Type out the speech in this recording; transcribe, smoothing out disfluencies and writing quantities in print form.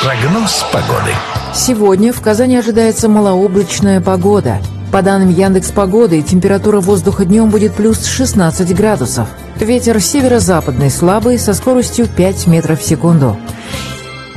Прогноз погоды. Сегодня в Казани ожидается малооблачная погода. По данным Яндекс.Погоды, температура воздуха днем будет плюс 16 градусов. Ветер северо-западный слабый со скоростью 5 метров в секунду.